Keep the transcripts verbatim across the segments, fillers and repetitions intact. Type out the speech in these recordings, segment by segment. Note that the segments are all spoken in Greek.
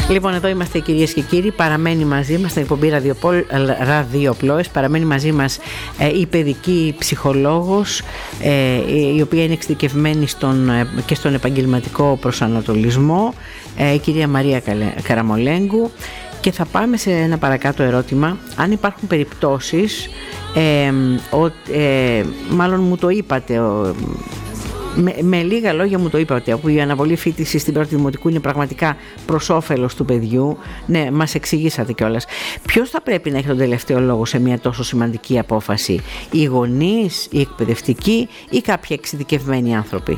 Λοιπόν, εδώ είμαστε κυρίες και κύριοι. Παραμένει μαζί μας στην εκπομπή Ραδιοπλόες. Παραμένει μαζί μας ε, η παιδική ψυχολόγος, ε, η οποία είναι εξειδικευμένη στον, ε, και στον επαγγελματικό προσανατολισμό, ε, η κυρία Μαρία Καραμολέγκου. Και θα πάμε σε ένα παρακάτω ερώτημα. Αν υπάρχουν περιπτώσεις, ε, ο, ε, μάλλον μου το είπατε, ο, Με, με λίγα λόγια μου το είπατε, όπου η αναβολή φοιτησης στην πρώτη δημοτικού είναι πραγματικά προς όφελος του παιδιού. Ναι, μας εξηγήσατε κιόλας. Ποιος θα πρέπει να έχει τον τελευταίο λόγο σε μια τόσο σημαντική απόφαση? Οι γονείς, οι εκπαιδευτικοί ή κάποιοι εξειδικευμένοι άνθρωποι?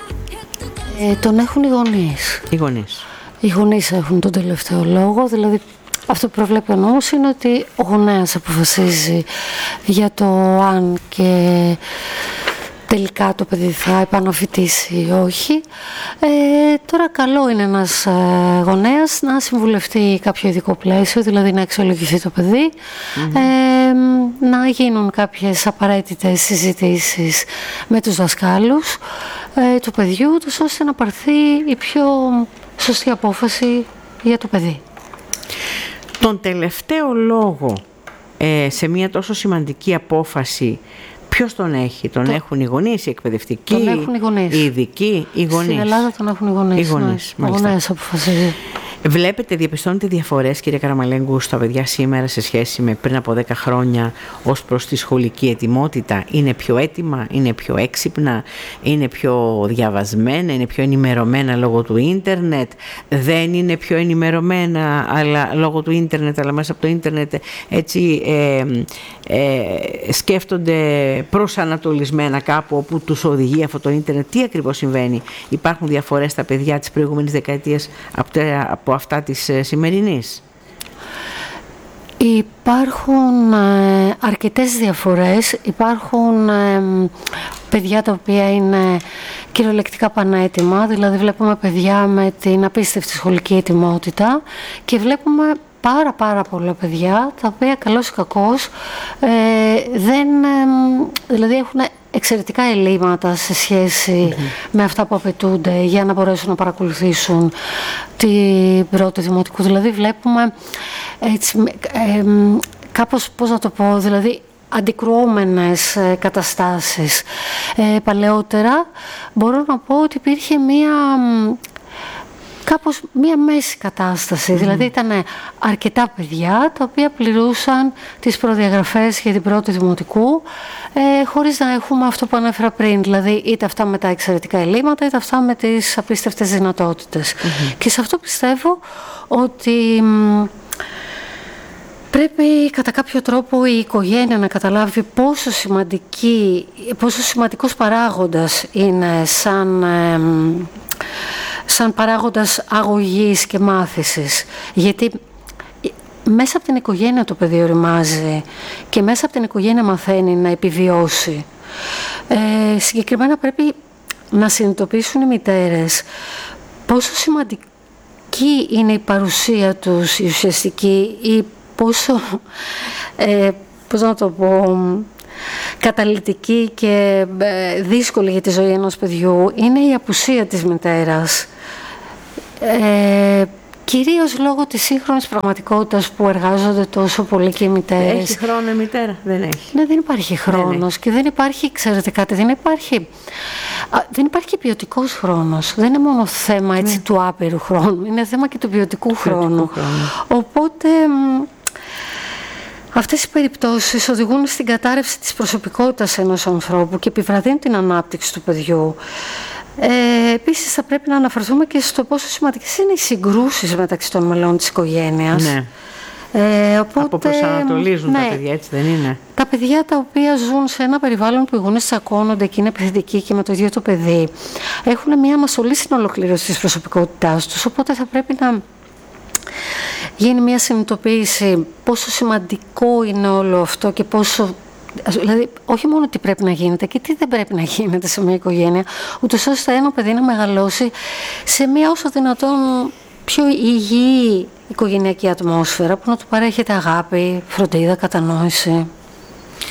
Ε, τον έχουν οι γονείς. Οι γονείς. Οι γονείς έχουν τον τελευταίο λόγο, δηλαδή αυτό που προβλέπει ο νόμος είναι ότι ο γονέας αποφασίζει για το αν και τελικά το παιδί θα επαναφοιτήσει ή όχι. Ε, τώρα καλό είναι ένας ε, γονέας να συμβουλευτεί κάποιο ειδικό πλαίσιο, δηλαδή να αξιολογηθεί το παιδί, mm-hmm. ε, να γίνουν κάποιες απαραίτητες συζητήσεις με τους δασκάλους ε, του παιδιού, ώστε να πάρθει η πιο σωστή απόφαση για το παιδί. Τον τελευταίο λόγο ε, σε μια τόσο σημαντική απόφαση ποιος τον έχει? Τον το... έχουν οι γονείς, οι εκπαιδευτικοί, τον έχουν οι γονείς. Οι ειδικοί, οι γονείς? Στην Ελλάδα τον έχουν οι γονείς. Οι γονείς, ναι. Ο γονέας αποφασίζει. Βλέπετε, διαπιστώνετε διαφορές, κύριε Καραμολέγκου, στα παιδιά σήμερα σε σχέση με πριν από δέκα χρόνια ως προς τη σχολική ετοιμότητα? Είναι πιο έτοιμα, είναι πιο έξυπνα, είναι πιο διαβασμένα, είναι πιο ενημερωμένα λόγω του ίντερνετ? Δεν είναι πιο ενημερωμένα αλλά, λόγω του ίντερνετ, αλλά μέσα από το ίντερνετ έτσι ε, ε, σκέφτονται προσανατολισμένα κάπου όπου τους οδηγεί αυτό το ίντερνετ? Τι ακριβώς συμβαίνει? Υπάρχουν διαφορές στα παιδιά της προηγούμενης δεκαετίας από αυτά της ε, σημερινής? Υπάρχουν ε, αρκετές διαφορές. Υπάρχουν ε, παιδιά τα οποία είναι κυριολεκτικά πανέτοιμα, δηλαδή βλέπουμε παιδιά με την απίστευτη σχολική ετοιμότητα και βλέπουμε πάρα πάρα πολλά παιδιά τα οποία καλώς ή κακώς ε, δεν, ε, δηλαδή έχουν εξαιρετικά ελλείμματα σε σχέση mm-hmm. με αυτά που απαιτούνται για να μπορέσουν να παρακολουθήσουν την πρώτη δημοτικού. Δηλαδή βλέπουμε έτσι, ε, ε, κάπως, πώς να το πω, δηλαδή αντικρουόμενες ε, καταστάσεις. Ε, παλαιότερα μπορώ να πω ότι υπήρχε μία κάπως μία μέση κατάσταση, mm. δηλαδή ήταν αρκετά παιδιά τα οποία πληρούσαν τις προδιαγραφές για την πρώτη δημοτικού ε, χωρίς να έχουμε αυτό που ανέφερα πριν, δηλαδή είτε αυτά με τα εξαιρετικά ελλείμματα είτε αυτά με τις απίστευτες δυνατότητες. Mm-hmm. Και σε αυτό πιστεύω ότι μ, πρέπει κατά κάποιο τρόπο η οικογένεια να καταλάβει πόσο, σημαντική, πόσο σημαντικός παράγοντας είναι σαν... Ε, σαν παράγοντας αγωγής και μάθησης, γιατί μέσα από την οικογένεια το παιδί οριμάζει και μέσα από την οικογένεια μαθαίνει να επιβιώσει. Ε, συγκεκριμένα πρέπει να συνειδητοποιήσουν οι μητέρες πόσο σημαντική είναι η παρουσία τους, η ουσιαστική, ή πόσο, ε, πώς να το πω, καταλυτική και ε, δύσκολη για τη ζωή ενός παιδιού είναι η απουσία της μητέρας. Ε, κυρίως λόγω της σύγχρονης πραγματικότητας που εργάζονται τόσο πολύ και οι μητέρες. Έχει χρόνο η μητέρα? Δεν έχει. Ναι, δεν υπάρχει χρόνος δεν και δεν υπάρχει, ξέρετε κάτι, δεν υπάρχει, α, δεν υπάρχει ποιοτικός χρόνος. Δεν είναι μόνο θέμα έτσι, ναι. του άπειρου χρόνου, είναι θέμα και του ποιοτικού χρόνου. χρόνου. Οπότε... Αυτές οι περιπτώσεις οδηγούν στην κατάρρευση της προσωπικότητας ενός ανθρώπου και επιβραδύνουν την ανάπτυξη του παιδιού. Ε, επίσης θα πρέπει να αναφερθούμε και στο πόσο σημαντικές είναι οι συγκρούσεις μεταξύ των μελών της οικογένειας. Ναι. Ε, οπότε, αποπροσανατολίζουν ναι, τα παιδιά, έτσι δεν είναι? Τα παιδιά τα οποία ζουν σε ένα περιβάλλον που οι γονείς τσακώνονται και είναι επιθετικοί και με το ίδιο το παιδί έχουν μια αναστολή στην ολοκλήρωση της προσωπικότητάς τους, οπότε θα πρέπει να γίνει μια συνειδητοποίηση πόσο σημαντικό είναι όλο αυτό και πόσο, δηλαδή όχι μόνο τι πρέπει να γίνεται και τι δεν πρέπει να γίνεται σε μια οικογένεια, ούτως ώστε ένα παιδί να μεγαλώσει σε μια όσο δυνατόν πιο υγιή οικογενειακή ατμόσφαιρα που να του παρέχεται αγάπη, φροντίδα, κατανόηση.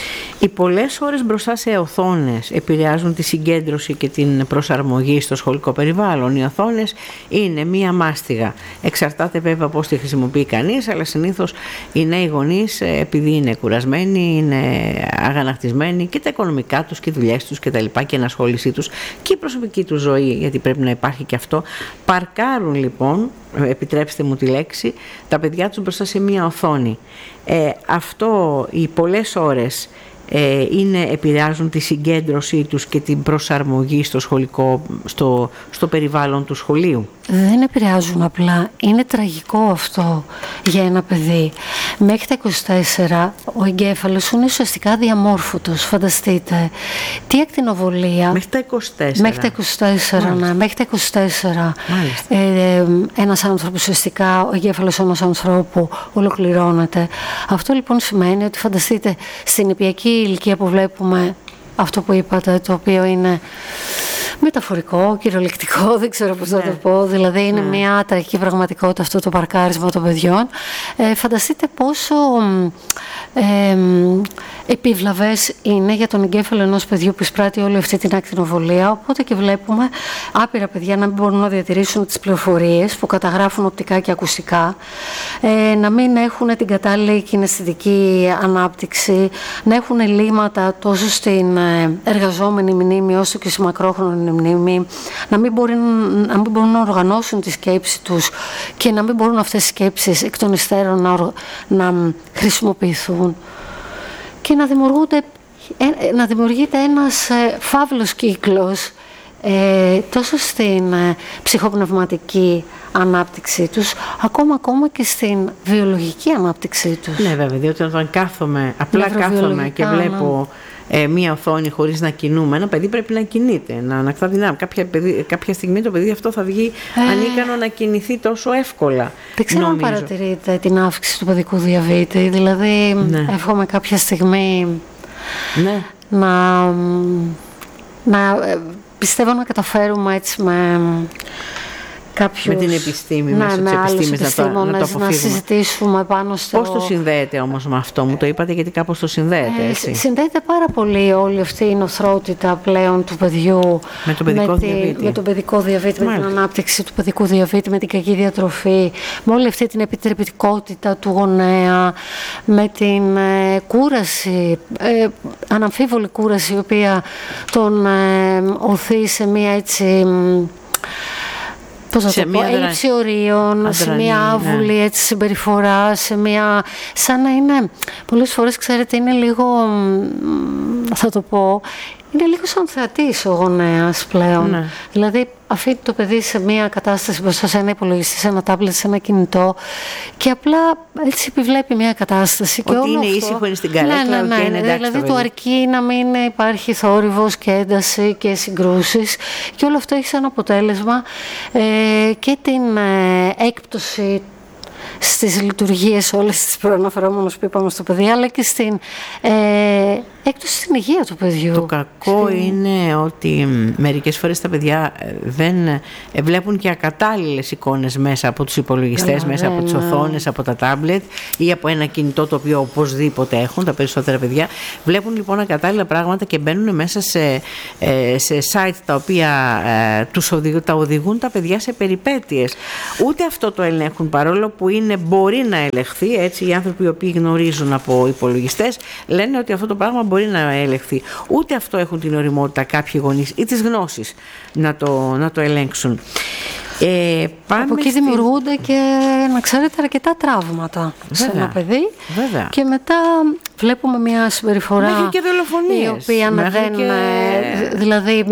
Οι πολλές ώρες μπροστά σε οθόνες επηρεάζουν τη συγκέντρωση και την προσαρμογή στο σχολικό περιβάλλον. Οι οθόνες είναι μία μάστιγα. Εξαρτάται βέβαια πώς τη χρησιμοποιεί κανείς, αλλά συνήθως οι νέοι γονείς, επειδή είναι κουρασμένοι, είναι αγανακτισμένοι και τα οικονομικά τους και οι δουλειές τους και τα λοιπά και η ενασχόλησή τους και η προσωπική τους ζωή, γιατί πρέπει να υπάρχει και αυτό, παρκάρουν λοιπόν, επιτρέψτε μου τη λέξη, τα παιδιά τους μπροστά σε μία οθόνη. Ε, αυτό οι πολλές ώρες ε, είναι, επηρεάζουν τη συγκέντρωσή τους και την προσαρμογή στο σχολικό, στο, στο περιβάλλον του σχολείου. Δεν επηρεάζουν απλά. Είναι τραγικό αυτό για ένα παιδί. Μέχρι τα είκοσι τέσσερα ο εγκέφαλος είναι ουσιαστικά διαμόρφωτος. Φανταστείτε. Τι ακτινοβολία. Μέχρι τα είκοσι τέσσερα. Μέχρι τα είκοσι τέσσερα, ναι. Μέχρι τα είκοσι τέσσερα. Ε, ένας άνθρωπος, ουσιαστικά ο εγκέφαλος ενός ανθρώπου ολοκληρώνεται. Αυτό λοιπόν σημαίνει ότι φανταστείτε στην νηπιακή ηλικία που βλέπουμε αυτό που είπατε, το οποίο είναι μεταφορικό, κυριολεκτικό, δεν ξέρω πώς ναι. θα το πω. Δηλαδή είναι ναι. μια τραγική πραγματικότητα αυτό το παρκάρισμα των παιδιών. Ε, φανταστείτε πόσο ε, επιβλαβές είναι για τον εγκέφαλο ενός παιδιού που εισπράττει όλη αυτή την ακτινοβολία. Οπότε και βλέπουμε άπειρα παιδιά να μην μπορούν να διατηρήσουν τις πληροφορίες που καταγράφουν οπτικά και ακουστικά, ε, να μην έχουν την κατάλληλη κιναισθητική ανάπτυξη, να έχουν ελλείμματα τόσο στην εργαζόμενη μνήμη όσο και στη μακρόχρονη μνήμη, να μην, μπορεί, να μην μπορούν να οργανώσουν τη σκέψη τους και να μην μπορούν αυτές οι σκέψεις εκ των υστέρων να, να χρησιμοποιηθούν και να, δημιουργούνται, να δημιουργείται ένας ε, φαύλος κύκλος ε, τόσο στην ε, ψυχοπνευματική ανάπτυξή τους, ακόμα, ακόμα και στην βιολογική ανάπτυξή τους. Ναι βέβαια, διότι όταν κάθομαι, απλά κάθομαι και βλέπω Ε, μία οθόνη χωρίς να κινούμε, ένα παιδί πρέπει να κινείται, να ανακτά δυνάμει. Κάποια, κάποια στιγμή το παιδί αυτό θα βγει ε, ανίκανο να κινηθεί τόσο εύκολα. Δεν ξέρω αν παρατηρείτε την αύξηση του παιδικού διαβήτη. Δηλαδή, ναι. εύχομαι κάποια στιγμή ναι. να, να πιστεύω να καταφέρουμε έτσι με κάποιους, με την επιστήμη, ναι, μέσω με της επιστήμης να το, να το να συζητήσουμε πάνω στο... Πώς το συνδέεται όμως με αυτό, μου το είπατε, γιατί κάπως το συνδέεται, έτσι. Ε, συνδέεται πάρα πολύ όλη αυτή η νοθρότητα πλέον του παιδιού με τον παιδικό με διαβήτη, τη, με, τον παιδικό διαβήτη με την ανάπτυξη του παιδικού διαβήτη, με την κακή διατροφή, με όλη αυτή την επιτρεπτικότητα του γονέα, με την ε, κούραση, ε, αναμφίβολη κούραση, η οποία τον ε, οθεί σε μία έτσι... Πώς να το πω, έλλειψη ορίων, σε μια άβουλη ναι. έτσι, συμπεριφορά, σε μια... σαν να είναι, πολλές φορές ξέρετε, είναι λίγο, θα το πω, είναι λίγο σαν θεατής ο γονέας πλέον. Ναι. Δηλαδή αφήνει το παιδί σε μια κατάσταση μπροστά σε ένα υπολογιστή, σε ένα τάμπλετ, σε ένα κινητό και απλά έτσι επιβλέπει μια κατάσταση. Ότι και όλο είναι αυτό, ήσυχο, είναι στην καρέκλα, ναι, ναι, ναι, και είναι εντάξει. Δηλαδή του αρκεί να μην υπάρχει θόρυβος και ένταση και συγκρούσεις και όλο αυτό έχει σαν αποτέλεσμα ε, και την ε, έκπτωση στις λειτουργίες όλες τις προαναφερόμενες που είπαμε στο παιδί, αλλά και στην ε, έκπτωση στην υγεία του παιδιού. Το κακό στην... είναι ότι μερικές φορές τα παιδιά δεν βλέπουν και ακατάλληλες εικόνες μέσα από τους υπολογιστές, Καλά, μέσα ναι, από τις οθόνες, από τα τάμπλετ ή από ένα κινητό το οποίο οπωσδήποτε έχουν τα περισσότερα παιδιά. Βλέπουν λοιπόν ακατάλληλα πράγματα και μπαίνουν μέσα σε, σε site τα οποία ε, τους οδηγούν, τα οδηγούν τα παιδιά σε περιπέτειες. Ούτε αυτό το ελέγχουν, παρόλο που είναι, μπορεί να ελεγχθεί, έτσι, οι άνθρωποι οι οποίοι γνωρίζουν από υπολογιστές λένε ότι αυτό το πράγμα μπορεί να ελεγχθεί. Ούτε αυτό έχουν την ωριμότητα κάποιοι γονείς ή τις γνώσεις να το, να το ελέγξουν. Ε, πάμε από εκεί στη... δημιουργούνται και, να ξέρετε, αρκετά τραύματα Βέβαια. σε ένα παιδί. Βέβαια. Και μετά βλέπουμε μια συμπεριφορά Μέχρι και δολοφονίες. η οποία δεν και... δηλαδή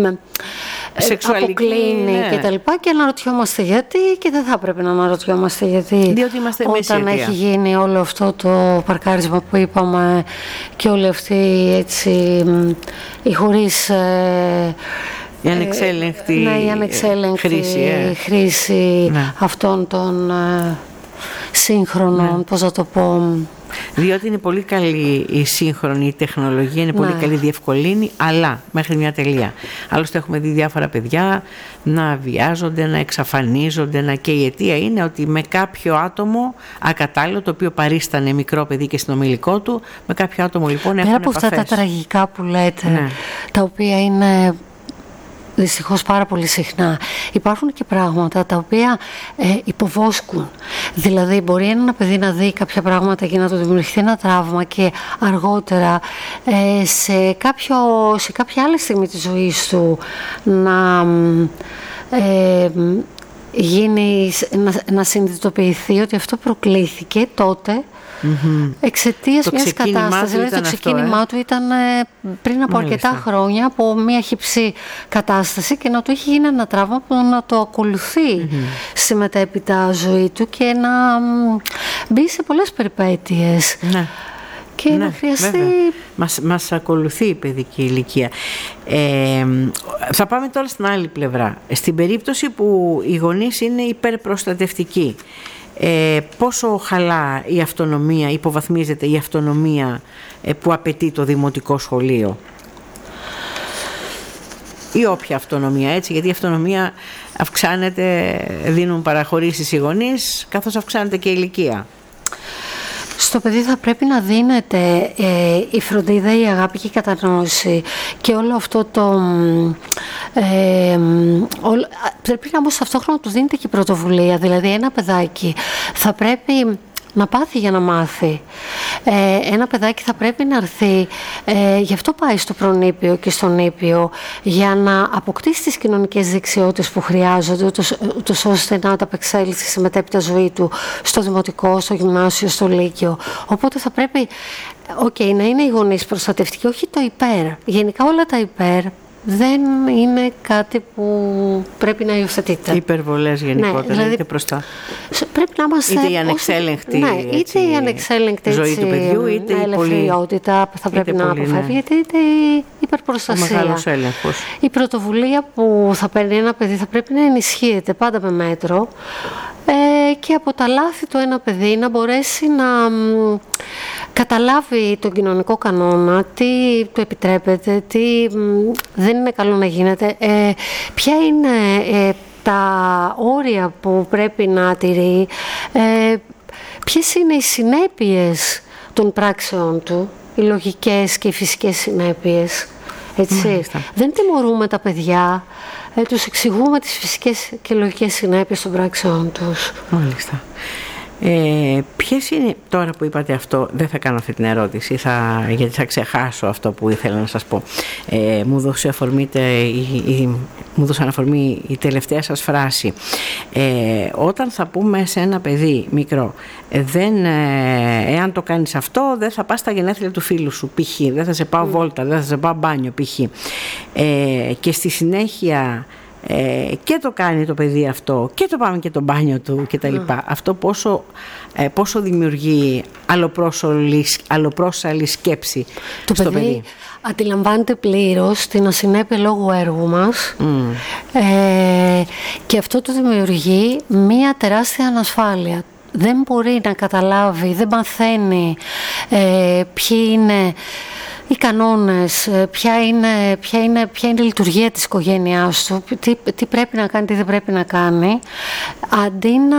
αποκλίνει ναι. και τα λοιπά και αναρωτιόμαστε γιατί και δεν θα πρέπει να αναρωτιόμαστε γιατί. Διότι είμαστε όταν έχει γίνει όλο αυτό το παρκάρισμα που είπαμε και όλη αυτή έτσι η χωρίς ε, η ανεξέλεγκτη, ναι, η ανεξέλεγκτη χρήση, ε. χρήση ναι. αυτών των ε, σύγχρονων, ναι. πώς θα το πω, Διότι είναι πολύ καλή η σύγχρονη η τεχνολογία, είναι πολύ ναι. καλή, διευκολύνει, αλλά μέχρι μια τελεία. Άλλωστε έχουμε δει διάφορα παιδιά να βιάζονται, να εξαφανίζονται, να... και η αιτία είναι ότι με κάποιο άτομο ακατάλληλο, το οποίο παρίστανε μικρό παιδί και συνομιλικό του, με κάποιο άτομο λοιπόν έχουν επαφές. Πέρα από αυτά τα τραγικά που λέτε, ναι. τα οποία είναι δυστυχώς πάρα πολύ συχνά, υπάρχουν και πράγματα τα οποία ε, υποβόσκουν. Δηλαδή μπορεί ένα παιδί να δει κάποια πράγματα και να του δημιουργηθεί ένα τραύμα και αργότερα ε, σε, κάποιο, σε κάποια άλλη στιγμή της ζωής του να ε, γίνει, να, να συνειδητοποιηθεί ότι αυτό προκλήθηκε τότε mm-hmm. εξαιτίας το μιας κατάστασης. Δηλαδή το ξεκίνημά αυτό, ε? του ήταν ε, πριν από Μάλιστα. αρκετά χρόνια από μια χυψή κατάσταση και να του έχει γίνει ένα τραύμα που να το ακολουθεί mm-hmm. στη μετέπειτα ζωή του και να μπει σε πολλές περιπέτειες. Ναι. Και ναι, να χρειαστεί... Μας, μας ακολουθεί η παιδική ηλικία. Ε, θα πάμε τώρα στην άλλη πλευρά. Στην περίπτωση που οι γονείς είναι υπερπροστατευτικοί, ε, πόσο χαλά η αυτονομία, υποβαθμίζεται η αυτονομία ε, που απαιτεί το δημοτικό σχολείο? Ή όποια αυτονομία, έτσι, γιατί η αυτονομία αυξάνεται, δίνουν παραχωρήσεις οι γονείς, καθώς αυξάνεται και η ηλικία. Στο παιδί θα πρέπει να δίνεται ε, η φροντίδα, η αγάπη και η κατανόηση και όλο αυτό το... Ε, όλο, πρέπει να όμως ταυτόχρονα του δίνεται και η πρωτοβουλία. Δηλαδή ένα παιδάκι θα πρέπει να πάθει για να μάθει. Ε, ένα παιδάκι θα πρέπει να έρθει, ε, γι' αυτό πάει στο προνήπιο και στον νήπιο, για να αποκτήσει τις κοινωνικές δεξιότητες που χρειάζονται, ούτως, ούτως ώστε να ανταπεξέλθει στη μετέπειτα ζωή του στο δημοτικό, στο γυμνάσιο, στο λύκειο. Οπότε θα πρέπει, okay, να είναι οι γονείς προστατευτικοί, όχι το υπέρ. Γενικά όλα τα υπέρ δεν είναι κάτι που πρέπει να υιοθετείται. Υπερβολές γενικότερα, ναι, δηλαδή, είτε προς τα... Πρέπει να είμαστε... Είτε η ανεξέλεγκτη, ναι, είτε έτσι, η ανεξέλεγκτη ζωή έτσι, του παιδιού, είτε η ελευθεριότητα που θα πρέπει να αποφεύγεται, ναι. είτε η υπερπροστασία. Ο μεγάλος έλεγχος. Η πρωτοβουλία που θα παίρνει ένα παιδί θα πρέπει να ενισχύεται πάντα με μέτρο ε, και από τα λάθη του ένα παιδί να μπορέσει να μ, καταλάβει τον κοινωνικό κανόνα, τι του επιτρέπεται, τι μ, δεν είναι καλό να γίνεται, ε, ποια είναι ε, τα όρια που πρέπει να τηρεί, ε, ποιες είναι οι συνέπειες των πράξεων του, οι λογικές και οι φυσικές συνέπειες. Έτσι. Μάλιστα. Δεν τιμωρούμε τα παιδιά, ε, τους εξηγούμε τις φυσικές και λογικές συνέπειες των πράξεων τους. Μάλιστα. Ε, ποιες είναι, τώρα που είπατε αυτό, δεν θα κάνω αυτή την ερώτηση, θα, γιατί θα ξεχάσω αυτό που ήθελα να σας πω. Ε, μου δώσε αφορμή, η, η, μου δώσε αφορμή η τελευταία σας φράση. Ε, όταν θα πούμε σε ένα παιδί μικρό, δεν, ε, εάν το κάνεις αυτό, δεν θα πας στα γενέθλια του φίλου σου, π.χ. δεν θα σε πάω βόλτα, δεν θα σε πάω μπάνιο, π.χ. Ε, και στη συνέχεια Ε, και το κάνει το παιδί αυτό και το πάμε και το μπάνιο του και τα λοιπά. Mm. Αυτό πόσο, ε, πόσο δημιουργεί αλλοπρόσαλη σκέψη το στο παιδί, παιδί. Αντιλαμβάνεται πλήρως την ασυνέπεια λόγου έργου μας mm. ε, και αυτό του δημιουργεί μία τεράστια ανασφάλεια. Δεν μπορεί να καταλάβει, δεν μαθαίνει ε, ποιοι είναι οι κανόνες, ποια είναι, ποια είναι, ποια είναι η λειτουργία της οικογένειάς του, τι, τι πρέπει να κάνει, τι δεν πρέπει να κάνει, αντί να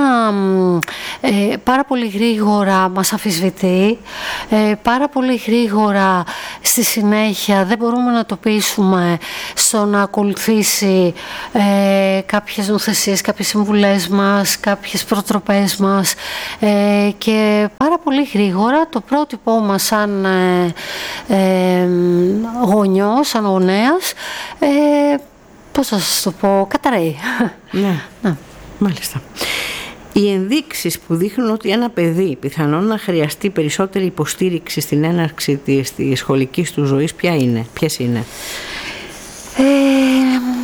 ε, πάρα πολύ γρήγορα μας αμφισβητεί, ε, πάρα πολύ γρήγορα στη συνέχεια δεν μπορούμε να το πείσουμε στο να ακολουθήσει ε, κάποιες νοθεσίες, κάποιες συμβουλές μας, κάποιες προτροπές μας ε, και πάρα πολύ γρήγορα το πρότυπό μας σαν ε, ε, γονιός, σαν γονέας, ε, πώς θα σας το πω, καταραίει. Ναι, ναι, μάλιστα. Οι ενδείξεις που δείχνουν ότι ένα παιδί πιθανόν να χρειαστεί περισσότερη υποστήριξη στην έναρξη της, της σχολικής του ζωής, ποια είναι, ποιες είναι? Ε,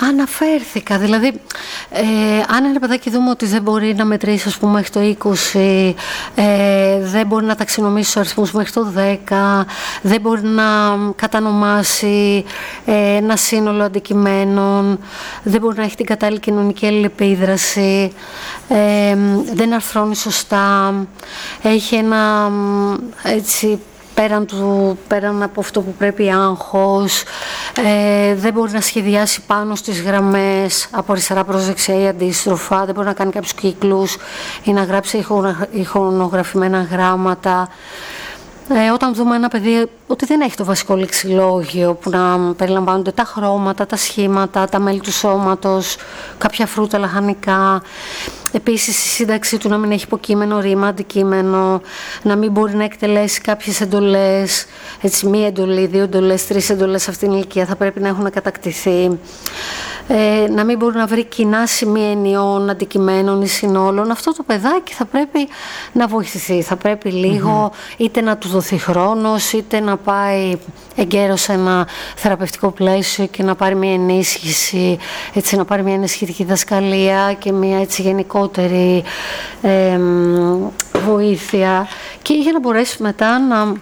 αναφέρθηκα, δηλαδή ε, αν ένα παιδάκι δούμε ότι δεν μπορεί να μετρήσει ας πούμε μέχρι το είκοσι, ε, δεν μπορεί να ταξινομήσει τους αριθμούς μέχρι το δέκα, δεν μπορεί να κατανομάσει ε, ένα σύνολο αντικειμένων, δεν μπορεί να έχει την κατάλληλη κοινωνική αλληλεπίδραση, ε, δεν αρθρώνει σωστά, έχει ένα έτσι πέραν, του, πέραν από αυτό που πρέπει άγχος, ε, δεν μπορεί να σχεδιάσει πάνω στις γραμμές από αριστερά προς δεξιά ή αντίστροφα, δεν μπορεί να κάνει κάποιους κύκλους ή να γράψει ηχονογραφημένα γράμματα. Ε, όταν δούμε ένα παιδί ότι δεν έχει το βασικό λεξιλόγιο που να περιλαμβάνονται τα χρώματα, τα σχήματα, τα μέλη του σώματος, κάποια φρούτα, λαχανικά. Επίσης η σύνταξή του να μην έχει υποκείμενο, ρήμα, αντικείμενο, να μην μπορεί να εκτελέσει κάποιες εντολές, έτσι μία εντολή, δύο εντολές, τρεις εντολές σε αυτήν την ηλικία θα πρέπει να έχουν κατακτηθεί. Ε, να μην μπορεί να βρει κοινά σημεία ενιών, αντικειμένων ή συνόλων. Αυτό το παιδάκι θα πρέπει να βοηθηθεί. Θα πρέπει λίγο mm-hmm. είτε να του δοθεί χρόνος, είτε να πάει εγκαίρως σε ένα θεραπευτικό πλαίσιο και να πάρει μια ενίσχυση, έτσι, να πάρει μια ενισχυτική δασκαλία και μια έτσι γενικότερη ε, βοήθεια, και για να μπορέσει μετά να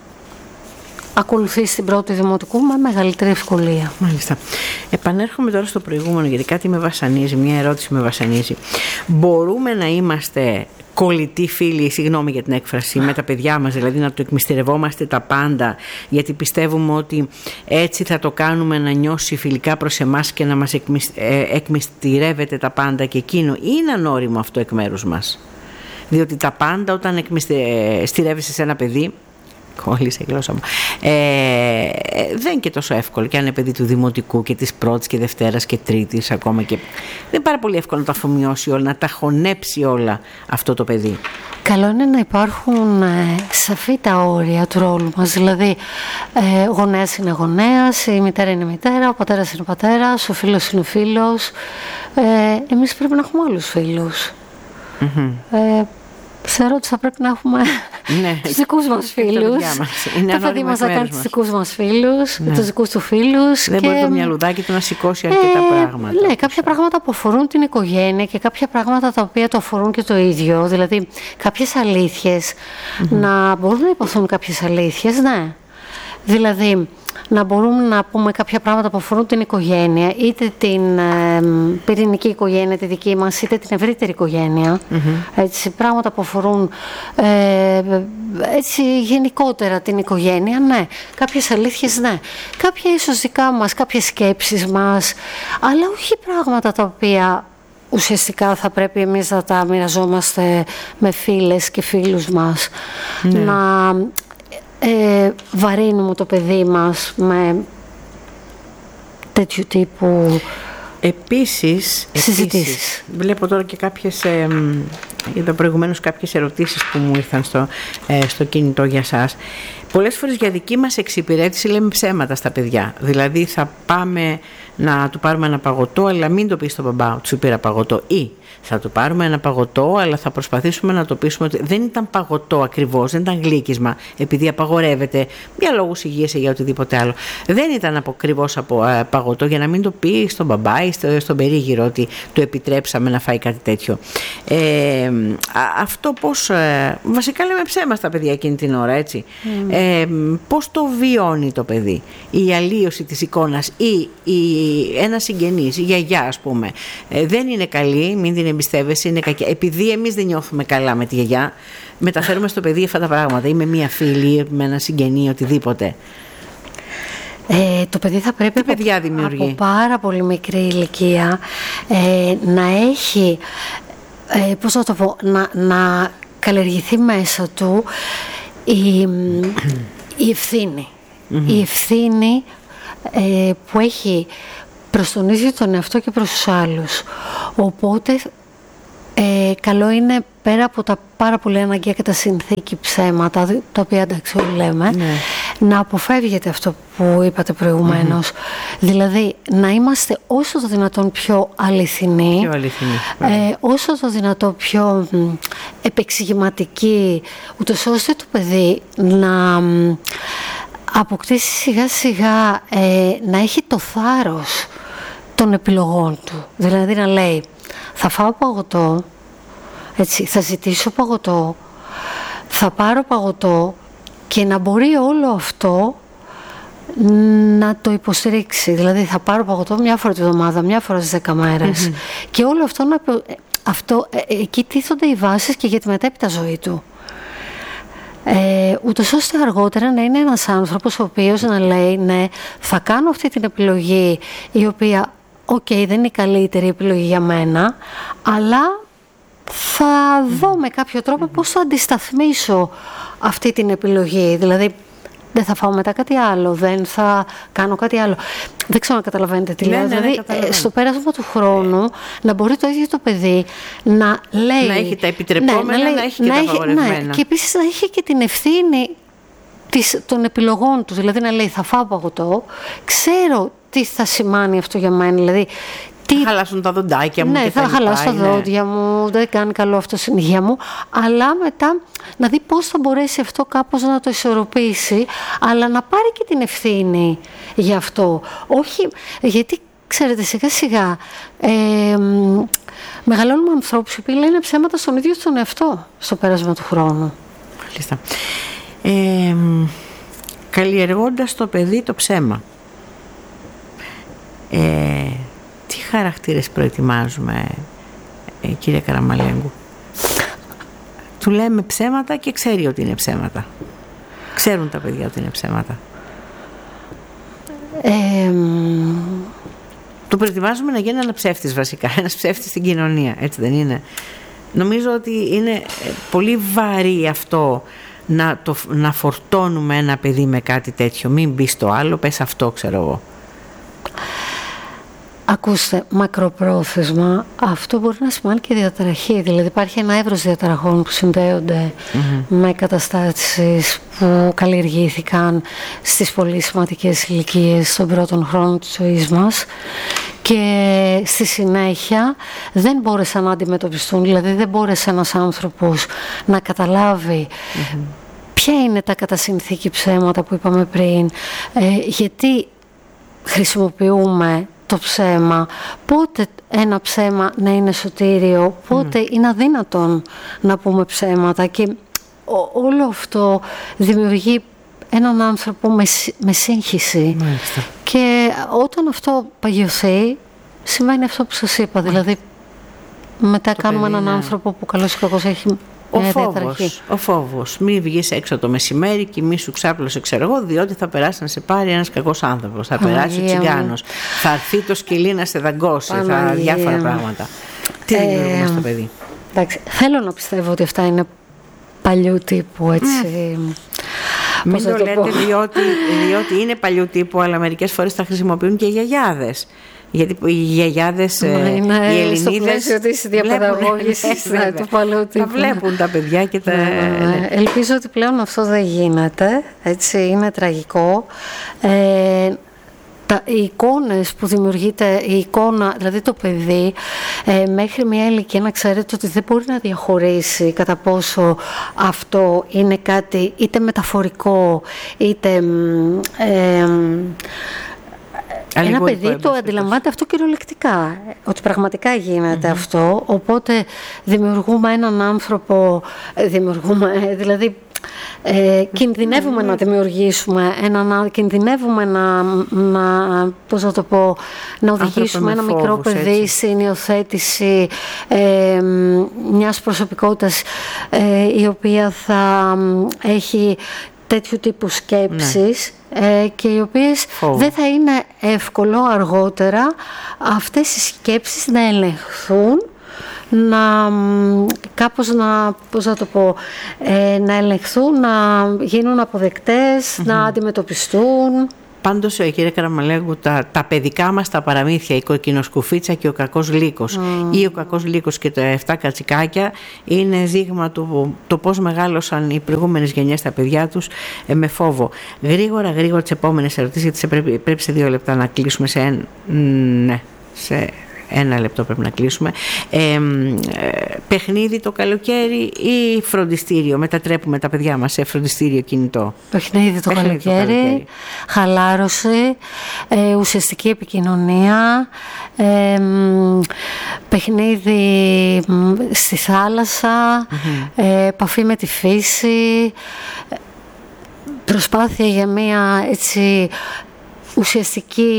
ακολουθεί στην πρώτη δημοτικού με μεγαλύτερη ευκολία. Μάλιστα. Επανέρχομαι τώρα στο προηγούμενο, γιατί κάτι με βασανίζει, μια ερώτηση με βασανίζει. Μπορούμε να είμαστε κολλητοί φίλοι, συγγνώμη για την έκφραση, με τα παιδιά μας, δηλαδή να του εκμυστηρευόμαστε τα πάντα, γιατί πιστεύουμε ότι έτσι θα το κάνουμε να νιώσει φιλικά προς εμάς και να μας εκμυσ... ε, εκμυστηρεύεται τα πάντα και εκείνο? Ή είναι ανώριμο αυτό εκ μέρους μας? Διότι τα πάντα όταν εκμυστηρεύεσαι σε ένα παιδί, κόλλησε η γλώσσα μου, ε, δεν είναι και τόσο εύκολο, και αν είναι παιδί του δημοτικού και της πρώτης και δευτέρας και τρίτης ακόμα, και δεν είναι πάρα πολύ εύκολο να τα αφομοιώσει όλα, να τα χωνέψει όλα αυτό το παιδί. Καλό είναι να υπάρχουν ε, σαφή τα όρια του ρόλου μας, δηλαδή ε, ο γονέας είναι γονέας, η μητέρα είναι μητέρα, ο πατέρας είναι πατέρας, ο φίλος είναι φίλος, ε, εμείς πρέπει να έχουμε άλλους φίλους. Mm-hmm. Ε, Ξέρω ότι θα πρέπει να έχουμε ναι, τους δικούς μας φίλους. Το παιδί μας θα κάνει τους δικούς μας φίλους, ναι. τους δικούς του φίλους. Δεν και... μπορεί το μυαλουδάκι του να σηκώσει αρκετά ε, πράγματα. Ναι, κάποια πράγματα που αφορούν την οικογένεια και κάποια πράγματα τα οποία το αφορούν και το ίδιο. Δηλαδή, κάποιες αλήθειες, mm-hmm. να μπορούν να υποθούν κάποιες αλήθειες, ναι. Δηλαδή, να μπορούμε να πούμε κάποια πράγματα που αφορούν την οικογένεια, είτε την ε, πυρηνική οικογένεια, τη δική μας, είτε την ευρύτερη οικογένεια. Mm-hmm. Έτσι, πράγματα που αφορούν ε, έτσι, γενικότερα την οικογένεια, ναι. Κάποιες αλήθειες, ναι. Κάποια ίσως δικά μας, κάποιες σκέψεις μας, αλλά όχι πράγματα τα οποία ουσιαστικά θα πρέπει εμείς να τα μοιραζόμαστε με φίλες και φίλους μας. Mm-hmm. Να... Ε, βαρύνουμε το παιδί μας με τέτοιου τύπου επίσης, επίσης βλέπω τώρα και κάποιες ε, είδα προηγουμένως κάποιες ερωτήσεις που μου ήρθαν στο, ε, στο κινητό για σας. Πολλές φορές για δική μας εξυπηρέτηση λέμε ψέματα στα παιδιά. Δηλαδή θα πάμε να του πάρουμε ένα παγωτό, αλλά μην το πει στον μπαμπά ότι σου πήρα παγωτό, ή θα του πάρουμε ένα παγωτό, αλλά θα προσπαθήσουμε να το πείσουμε ότι δεν ήταν παγωτό ακριβώς, δεν ήταν γλύκισμα, επειδή απαγορεύεται για λόγους υγείας ή για οτιδήποτε άλλο. Δεν ήταν ακριβώς από ε, παγωτό, για να μην το πει στον μπαμπά ή στο, στον περίγυρο ότι του επιτρέψαμε να φάει κάτι τέτοιο. Ε, αυτό πώς, ε, βασικά λέμε ψέμα στα παιδιά εκείνη την ώρα, έτσι. Mm. Ε, πώς το βιώνει το παιδί, η αλλίωση της εικόνας, ή η, ένα συγγενής, η γιαγιά ας πούμε, ε, δεν είναι καλή, μην την εμπιστεύεσαι, είναι κακή. Επειδή εμείς δεν νιώθουμε καλά με τη γιαγιά, μεταφέρουμε στο παιδί αυτά τα πράγματα, ή με μία φίλη, με ένα συγγενή, οτιδήποτε. Ε, το παιδί θα πρέπει από, από πάρα πολύ μικρή ηλικία ε, να έχει, ε, πώς να το πω, να, να καλλιεργηθεί μέσα του η, η ευθύνη. Mm-hmm. Η ευθύνη ε, που έχει προς τον ίδιο τον εαυτό και προς τους άλλους. Οπότε ε, καλό είναι, πέρα από τα πάρα πολύ αναγκαία και τα συνθήκη ψέματα, τα οποία εντάξει όλοι λέμε, ναι. να αποφεύγετε αυτό που είπατε προηγουμένως. Mm-hmm. Δηλαδή να είμαστε όσο το δυνατόν πιο αληθινοί, πιο αληθινοί ε, όσο το δυνατόν πιο μ, επεξηγηματικοί, ούτως ώστε το παιδί να μ, αποκτήσει σιγά σιγά, ε, να έχει το θάρρος των επιλογών του. Δηλαδή να λέει, θα φάω παγωτό, έτσι, θα ζητήσω παγωτό, θα πάρω παγωτό, και να μπορεί όλο αυτό να το υποστηρίξει. Δηλαδή θα πάρω παγωτό μια φορά τη εβδομάδα, μια φορά στις δέκα μέρες. Mm-hmm. Και όλο αυτό, να, αυτό εκεί τίθονται οι βάσεις και για τη μετέπειτα ζωή του. Ε, ούτως ώστε αργότερα να είναι ένας άνθρωπος ο οποίος να λέει, ναι, θα κάνω αυτή την επιλογή η οποία, οκ, okay, δεν είναι η καλύτερη επιλογή για μένα, αλλά θα δω με κάποιο τρόπο πώς θα αντισταθμίσω αυτή την επιλογή. Δηλαδή δεν θα φάω μετά κάτι άλλο, δεν θα κάνω κάτι άλλο. Δεν ξέρω αν καταλαβαίνετε τι λέω. Ναι, δηλαδή ναι, στο πέρασμα του χρόνου να μπορεί το ίδιο το παιδί να λέει, να έχει τα επιτρεπόμενα, ναι, να, λέει, να έχει και να τα έχει, απαγορευμένα. Ναι, και επίσης να έχει και την ευθύνη της, των επιλογών του. Δηλαδή να λέει, θα φάω παγωτό, ξέρω τι θα σημάνει αυτό για μένα. Δηλαδή θα χαλάσουν τα δοντάκια μου, ναι, και θα χαλάσω τα δόντια μου, δεν κάνει καλό αυτό στην υγεία μου, αλλά μετά να δει πώς θα μπορέσει αυτό κάπως να το ισορροπήσει, αλλά να πάρει και την ευθύνη για αυτό. Όχι, γιατί ξέρετε, σιγά σιγά ε, μεγαλώνουμε ανθρώπους οι οποίοι λένε ψέματα στον ίδιο τον εαυτό στο πέρασμα του χρόνου. Μάλιστα. Ε, καλλιεργώντας το παιδί το ψέμα, ε, τι χαρακτήρες προετοιμάζουμε, ε, κύριε Καραμαλέγκου? Του λέμε ψέματα και ξέρει ότι είναι ψέματα. Ξέρουν τα παιδιά ότι είναι ψέματα. Ε, το προετοιμάζουμε να γίνει ένα ψεύτης βασικά, ένας ψεύτης στην κοινωνία, έτσι δεν είναι? Νομίζω ότι είναι πολύ βαρύ αυτό να, το, να φορτώνουμε ένα παιδί με κάτι τέτοιο. Μην μπει στο άλλο, πες αυτό, ξέρω εγώ. Ακούστε, μακροπρόθεσμα αυτό μπορεί να σημαίνει και διαταραχή. Δηλαδή υπάρχει ένα εύρος διαταραχών που συνδέονται mm-hmm. με καταστάσεις που καλλιεργήθηκαν στις πολύ σημαντικές ηλικίες των πρώτων χρόνων της ζωής μας και στη συνέχεια δεν μπόρεσαν να αντιμετωπιστούν. Δηλαδή δεν μπόρεσε ένας άνθρωπος να καταλάβει mm-hmm. ποια είναι τα κατά συνθήκη ψέματα που είπαμε πριν, ε, γιατί χρησιμοποιούμε το ψέμα, πότε ένα ψέμα να είναι σωτήριο, πότε mm. είναι αδύνατον να πούμε ψέματα, και όλο αυτό δημιουργεί έναν άνθρωπο με, με σύγχυση. Μάλιστα. Και όταν αυτό παγιωθεί, συμβαίνει αυτό που σας είπα, δηλαδή μετά το κάνουμε έναν είναι... άνθρωπο που καλώς ή κακώς έχει ο φόβος, ο φόβος. Μην βγεις έξω το μεσημέρι και μη σου ξάπλωσε, ξέρω εγώ, διότι θα περάσει να σε πάρει ένας κακός άνθρωπος. Θα Παναγία περάσει ο τσιγκάνος. Θα έρθει το σκυλί να σε δαγκώσει. Παναγία. Θα διάφορα πράγματα. Τι δημιουργούμε ε, στο παιδί? Εντάξει, θέλω να πιστεύω ότι αυτά είναι παλιού τύπου, έτσι. Mm. Μην το, το λέτε διότι, διότι είναι παλιού τύπου, αλλά μερικές φορές τα χρησιμοποιούν και οι γιαγιάδες. Γιατί οι γιαγιάδες, οι Ελληνίδες, στο πλαίσιο της διαπαιδαγώγησης του παλαιού τύπου, τα βλέπουν τα παιδιά και τα... Ναι, ναι, ναι. Ελπίζω ότι πλέον αυτό δεν γίνεται, έτσι, είναι τραγικό. Ε, τα, οι εικόνες που δημιουργείται, η εικόνα, δηλαδή το παιδί, ε, μέχρι μια ηλικία να ξέρετε ότι δεν μπορεί να διαχωρίσει κατά πόσο αυτό είναι κάτι είτε μεταφορικό, είτε... Ε, ένα παιδί το αντιλαμβάνεται αυτό κυριολεκτικά, ότι πραγματικά γίνεται mm-hmm. αυτό, οπότε δημιουργούμε έναν άνθρωπο, δημιουργούμε, δηλαδή ε, κινδυνεύουμε mm-hmm. να δημιουργήσουμε, έναν, κινδυνεύουμε να, να, πώς να το πω, να οδηγήσουμε ένα φόβους, μικρό παιδί έτσι. Στην υιοθέτηση ε, μιας προσωπικότητας ε, η οποία θα έχει τέτοιου τύπου σκέψεις, ναι. ε, και οι οποίες oh. δεν θα είναι εύκολο αργότερα αυτές οι σκέψεις να ελεγχθούν, να κάπως να, πώς να το πω, ε, να ελεγχθούν, να γίνουν αποδεκτές, mm-hmm. να αντιμετωπιστούν. Πάντως, κύριε Καραμαλέγκου, τα, τα παιδικά μας τα παραμύθια, η κοκκινοσκουφίτσα και ο κακός λύκος mm. ή ο κακός λύκος και τα εφτά κατσικάκια, είναι δείγμα του το πώς μεγάλωσαν οι προηγούμενες γενιές τα παιδιά τους ε, με φόβο. Γρήγορα, γρήγορα τις επόμενες ερωτήσεις, γιατί σε πρέπει, πρέπει σε δύο λεπτά να κλείσουμε σε, ναι, σε ένα λεπτό πρέπει να κλείσουμε. Ε, παιχνίδι το καλοκαίρι ή φροντιστήριο? Μετατρέπουμε τα παιδιά μας σε φροντιστήριο κινητό. Παιχνίδι το, παιχνίδι καλοκαίρι, το καλοκαίρι, χαλάρωση, ε, ουσιαστική επικοινωνία, ε, παιχνίδι στη θάλασσα, mm-hmm. ε, επαφή με τη φύση, προσπάθεια για μια έτσι ουσιαστική,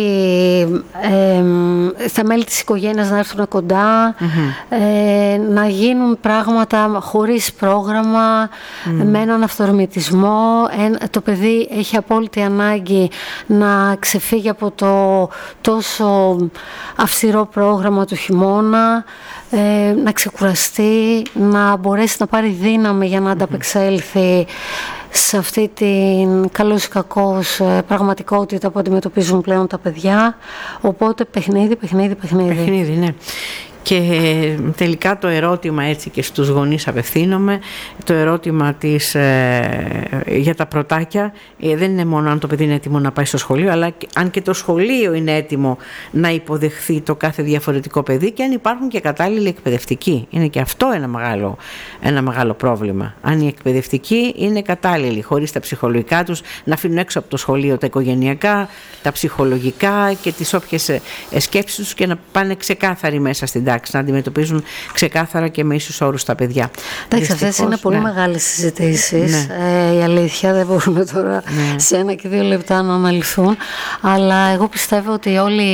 ε, στα μέλη της οικογένειας να έρθουν κοντά, mm-hmm. ε, να γίνουν πράγματα χωρίς πρόγραμμα, mm-hmm. με έναν αυθορμητισμό. Ε, το παιδί έχει απόλυτη ανάγκη να ξεφύγει από το τόσο αυστηρό πρόγραμμα του χειμώνα, ε, να ξεκουραστεί, να μπορέσει να πάρει δύναμη για να ανταπεξέλθει σε αυτή την καλώς ή κακώς πραγματικότητα που αντιμετωπίζουν πλέον τα παιδιά. Οπότε παιχνίδι, παιχνίδι, παιχνίδι. Παιχνίδι, ναι. Και τελικά το ερώτημα, έτσι και στους γονείς απευθύνομαι, το ερώτημα της, ε, για τα πρωτάκια ε, δεν είναι μόνο αν το παιδί είναι έτοιμο να πάει στο σχολείο, αλλά και, αν και το σχολείο είναι έτοιμο να υποδεχθεί το κάθε διαφορετικό παιδί και αν υπάρχουν και κατάλληλοι εκπαιδευτικοί. Είναι και αυτό ένα μεγάλο, ένα μεγάλο πρόβλημα. Αν οι εκπαιδευτικοί είναι κατάλληλοι, χωρίς τα ψυχολογικά τους, να αφήνουν έξω από το σχολείο τα οικογενειακά, τα ψυχολογικά και τις όποιες σκέψεις τους και να πάνε ξεκάθαροι μέσα στην τάξη, να αντιμετωπίζουν ξεκάθαρα και με ίσους όρους τα παιδιά. Εντάξει, αυτές είναι πολύ ναι. μεγάλες συζητήσεις. Ναι. Ε, η αλήθεια δεν μπορούμε τώρα ναι. σε ένα και δύο λεπτά να αναλυθούν. Αλλά εγώ πιστεύω ότι όλοι,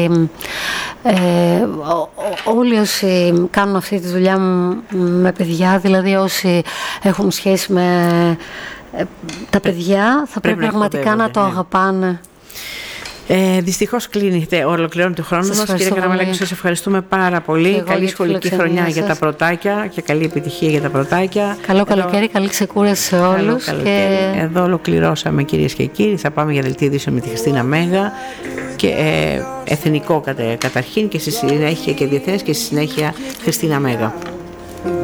ε, όλοι όσοι κάνουν αυτή τη δουλειά με παιδιά, δηλαδή όσοι έχουν σχέση με ε, τα παιδιά, θα πρέπει, πρέπει πραγματικά να το ναι. αγαπάνε. Ε, δυστυχώς κλείνεται, ολοκληρώνεται ο χρόνος μας. Κύριε Καραμαλάκη, σας ευχαριστούμε πάρα πολύ. Καλή σχολική χρονιά σας. Για τα πρωτάκια και καλή επιτυχία για τα πρωτάκια. Καλό καλοκαίρι, καλή ξεκούραση σε όλους. Και... Εδώ ολοκληρώσαμε, κυρίες και κύριοι. Θα πάμε για δελτίο ειδήσεων με τη Χριστίνα Μέγα και ε, εθνικό κατα, καταρχήν και στη συνέχεια και διεθνές και στη συνέχεια Χριστίνα Μέγα.